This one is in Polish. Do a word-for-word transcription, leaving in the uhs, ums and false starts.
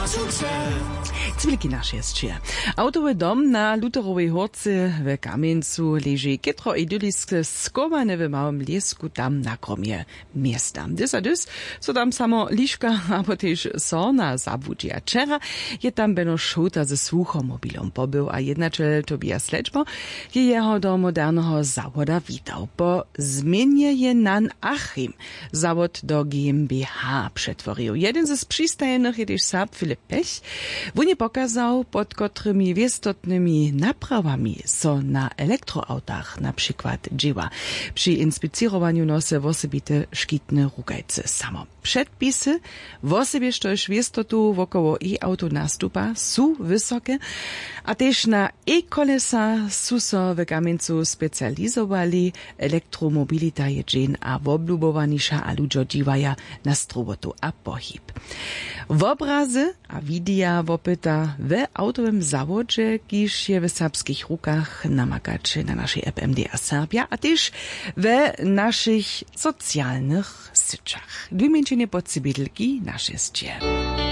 Cwilki nasz jest čia. Autowy dom na Luterowej Horce w Kamieńcu leży kitro idyliske skowane w małym liesku tam na kromie miasta. Dys a dys, co tam samo liszka, a też sona zabudzi. Czera je tam beno szota ze słuchomobilom pobył, a jednaczel Tobias Leczbo je jeho do modernego zawoda witał. Po zmienie je nan Achim zawod do G m B H przetworzył. Jeden ze przystajenych je też Sab Filip Pech. Wunie pokazał, pod kotrymi wiestotnymi naprawami so na elektroautach na przykład dzieła. Przy inspicirowaniu nose wosobite szkitne rukajce samo. Przedpisy wosobie sztoż wiestotu wokoło e-auto nastupa są wysokie, a też na e-kolesa su so w Kamieńcu specjalizowali. Elektromobilita je dżen a woblubowanisza, a ludzo dziwaja na strobotu a pohyb. W obrazy a widia wopyta w autowym zawodzie, kiż je w serbskich rukach namakacze na naszej app M D A Serbia, a też w naszych socjalnych syczach. Dwie mięczenie pod Sybidlki nasze scie.